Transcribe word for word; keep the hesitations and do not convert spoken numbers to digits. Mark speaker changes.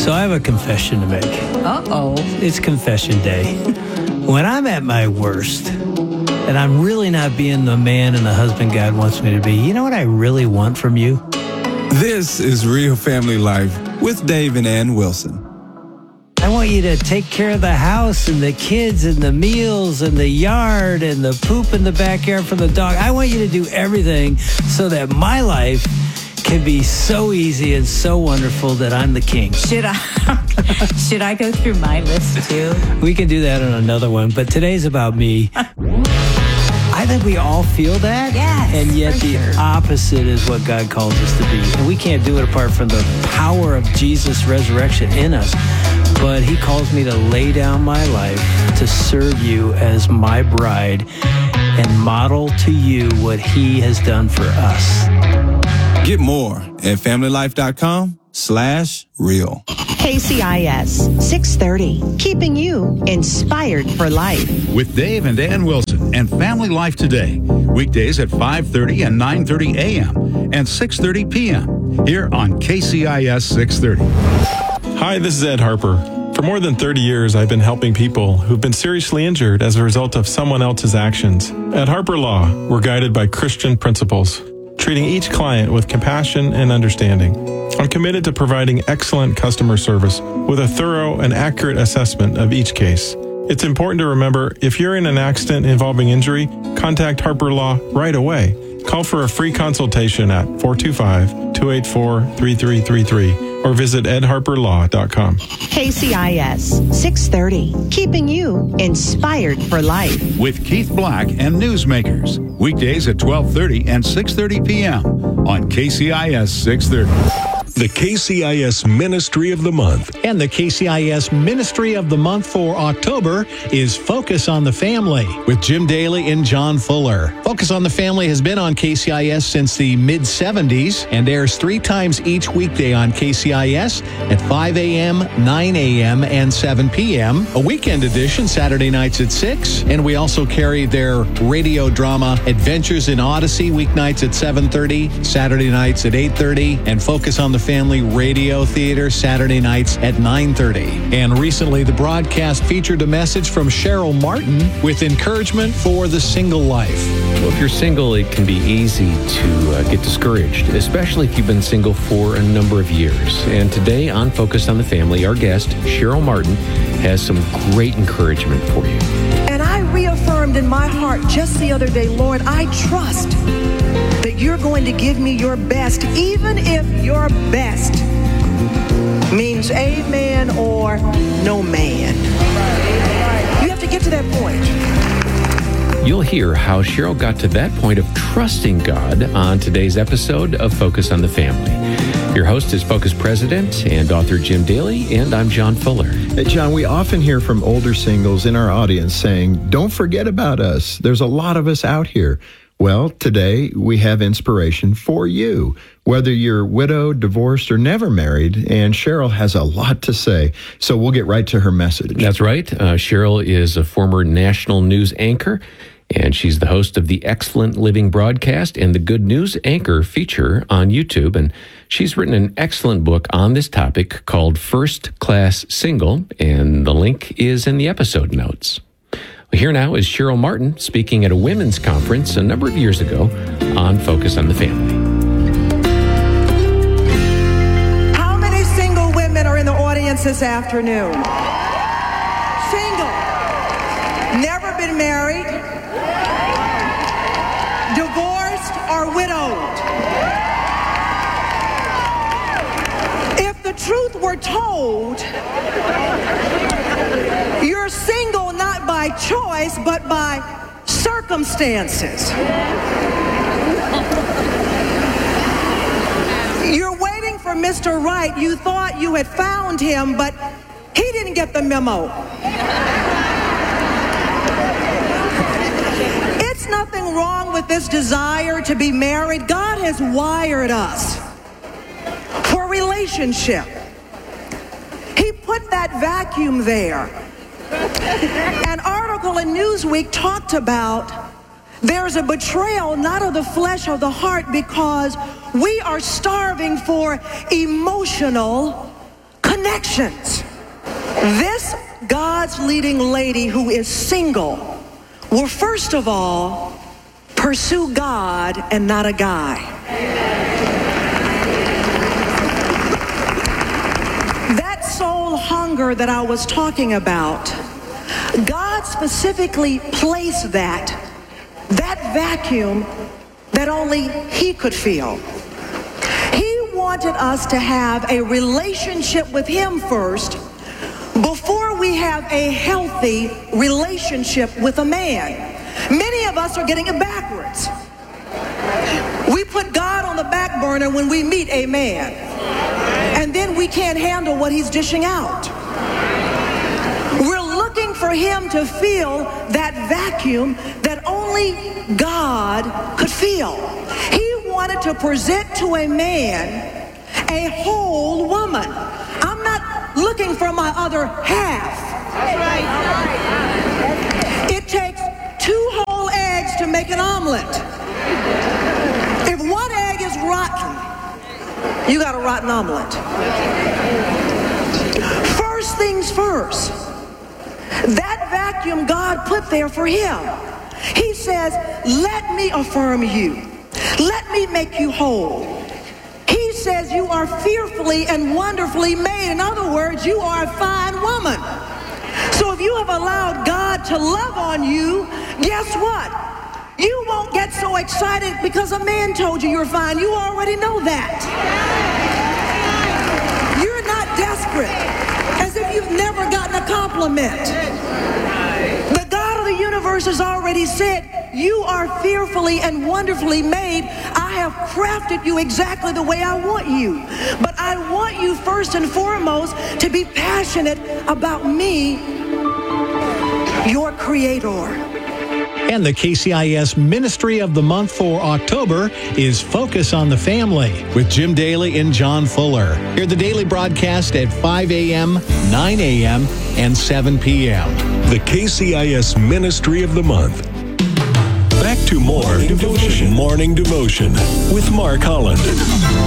Speaker 1: So I have a confession to make.
Speaker 2: Uh-oh.
Speaker 1: It's confession day. When I'm at my worst, and I'm really not being the man and the husband God wants me to be, you know what I really want from you?
Speaker 3: This is Real Family Life with Dave and Ann Wilson.
Speaker 1: I want you to take care of the house and the kids and the meals and the yard and the poop in the backyard for the dog. I want you to do everything so that my life can be so easy and so wonderful that I'm the king.
Speaker 2: Should I should I go through my list too?
Speaker 1: We can do that on another one, but today's about me. I think we all feel that,
Speaker 2: yes,
Speaker 1: and yet
Speaker 2: for
Speaker 1: the
Speaker 2: sure.
Speaker 1: opposite is what God calls us to be. And we can't do it apart from the power of Jesus' resurrection in us. But he calls me to lay down my life to serve you as my bride and model to you what he has done for us.
Speaker 3: Get more at familylife.com slash real.
Speaker 4: K C I S six thirty, keeping you inspired for life.
Speaker 5: With Dave and Ann Wilson and Family Life Today. Weekdays at five thirty and nine thirty a.m. and six thirty p.m. here on K C I S six thirty.
Speaker 6: Hi, this is Ed Harper. For more than thirty years, I've been helping people who've been seriously injured as a result of someone else's actions. At Harper Law, we're guided by Christian principles, treating each client with compassion and understanding. I'm committed to providing excellent customer service with a thorough and accurate assessment of each case. It's important to remember, if you're in an accident involving injury, contact Harper Law right away. Call for a free consultation at four two five, two eight four, three three three three or visit ed harper law dot com.
Speaker 4: K C I S six thirty, keeping you inspired for life.
Speaker 5: With Keith Black and Newsmakers. Weekdays at twelve thirty and six thirty p.m. on K C I S six thirty.
Speaker 7: The K C I S Ministry of the Month.
Speaker 8: And the K C I S Ministry of the Month for October is Focus on the Family with Jim Daly and John Fuller. Focus on the Family has been on K C I S since the mid seventies and airs three times each weekday on K C I S at five a.m., nine a.m., and seven p.m. A weekend edition Saturday nights at six. And we also carry their radio drama Adventures in Odyssey weeknights at seven thirty, Saturday nights at eight thirty, and Focus on the Family Radio Theater Saturday nights at nine thirty. And recently, the broadcast featured a message from Cheryl Martin with encouragement for the single life.
Speaker 9: Well, if you're single, it can be easy to uh, get discouraged, especially if you've been single for a number of years. And today on Focus on the Family, our guest, Cheryl Martin, has some great encouragement for you.
Speaker 10: And I reaffirmed in my heart just the other day, Lord, I trust that you're going to give me your best, even if your best means amen or no man. You have to get to that point.
Speaker 9: You'll hear how Cheryl got to that point of trusting God on today's episode of Focus on the Family. Your host is Focus President and author Jim Daly, and I'm John Fuller.
Speaker 11: Hey, John, we often hear from older singles in our audience saying, don't forget about us. There's a lot of us out here. Well, today we have inspiration for you, whether you're widowed, divorced, or never married, and Cheryl has a lot to say, so we'll get right to her message.
Speaker 9: That's right. Uh, Cheryl is a former national news anchor, and she's the host of the Excellent Living broadcast and the Good News Anchor feature on YouTube, and she's written an excellent book on this topic called First Class Single, and the link is in the episode notes. Here now is Cheryl Martin speaking at a women's conference a number of years ago on Focus on the Family.
Speaker 10: How many single women are in the audience this afternoon? Single. Never been married. Divorced or widowed. If the truth were told, you're single not by choice, but by circumstances. You're waiting for Mister Right. You thought you had found him, but he didn't get the memo. It's nothing wrong with this desire to be married. God has wired us for a relationship. He put that vacuum there. An article in Newsweek talked about there's a betrayal not of the flesh or the heart because we are starving for emotional connections. This God's leading lady who is single will first of all pursue God and not a guy. That soul hunger that I was talking about, God specifically placed that, that vacuum that only He could feel. He wanted us to have a relationship with Him first before we have a healthy relationship with a man. Many of us are getting it backwards. We put God on the back burner when we meet a man, and then we can't handle what he's dishing out. We're looking for him to fill that vacuum that only God could fill. He wanted to present to a man a whole woman. I'm not looking for my other half. It takes two whole eggs to make an omelet. If one egg is rotten, you got a rotten omelet. First things first, that vacuum God put there for him. He says, let me affirm you. Let me make you whole. He says you are fearfully and wonderfully made. In other words, you are a fine woman. So if you have allowed God to love on you, guess what? You won't get so excited because a man told you you're fine. You already know that. You're not desperate, as if you've never gotten a compliment. The God of the universe has already said, you are fearfully and wonderfully made. I have crafted you exactly the way I want you. But I want you first and foremost to be passionate about me, your creator.
Speaker 8: And the K C I S Ministry of the Month for October is Focus on the Family with Jim Daly and John Fuller. Hear the daily broadcast at five a.m., nine a.m., and seven p.m.
Speaker 7: The K C I S Ministry of the Month. Back to more Morning Devotion. Morning Devotion with Mark Holland.